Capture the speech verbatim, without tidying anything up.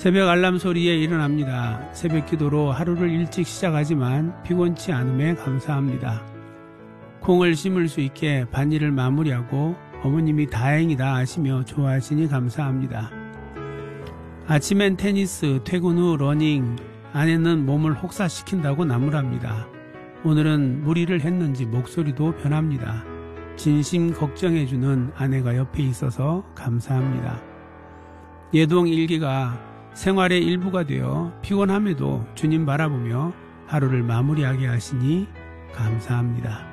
새벽 알람 소리에 일어납니다. 새벽 기도로 하루를 일찍 시작하지만 피곤치 않음에 감사합니다. 콩을 심을 수 있게 밭일을 마무리하고 어머님이 다행이다 하시며 좋아하시니 감사합니다. 아침엔 테니스, 퇴근 후 러닝, 아내는 몸을 혹사시킨다고 나무랍니다. 오늘은 무리를 했는지 목소리도 변합니다. 진심 걱정해주는 아내가 옆에 있어서 감사합니다. 예동 일기가 생활의 일부가 되어 피곤함에도 주님 바라보며 하루를 마무리하게 하시니 감사합니다.